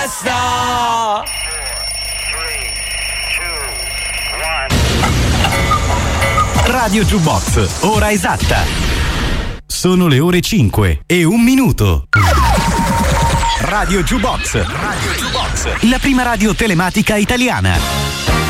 Radio Jukebox, ora esatta. Sono le ore 5 e 1 minuto. Radio Jukebox, la prima radio telematica italiana.